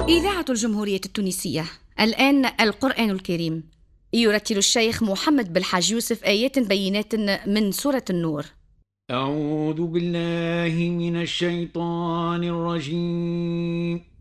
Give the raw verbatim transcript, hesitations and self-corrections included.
إذاعة الجمهورية التونسية. الآن القرآن الكريم. يرتل الشيخ محمد بالحاج يوسف آيات بينات من سورة النور. أعوذ بالله من الشيطان الرجيم.